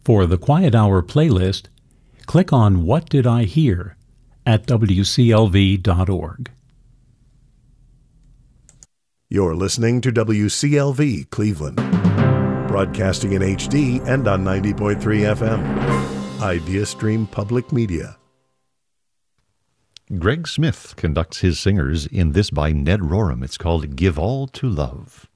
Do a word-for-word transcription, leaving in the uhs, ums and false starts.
For the Quiet Hour playlist, click on What Did I Hear at W C L V dot org. You're listening to W C L V Cleveland, broadcasting in H D and on ninety point three F M. IdeaStream Public Media. Greg Smith conducts his singers in this by Ned Rorem. It's called Give All to Love.